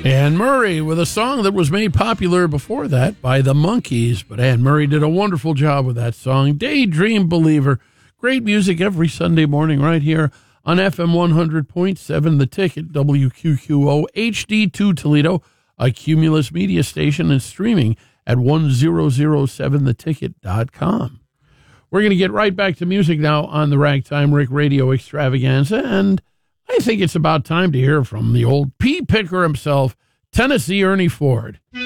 Anne Murray with a song that was made popular before that by the Monkees, but Anne Murray did a wonderful job with that song. Daydream Believer. Great music every Sunday morning right here on FM 100.7 The Ticket, WQQO HD2 Toledo, a Cumulus media station, and streaming at 1007theticket.com. We're going to get right back to music now on the Ragtime Rick Radio Extravaganza, and I think it's about time to hear from the old pea picker himself, Tennessee Ernie Ford.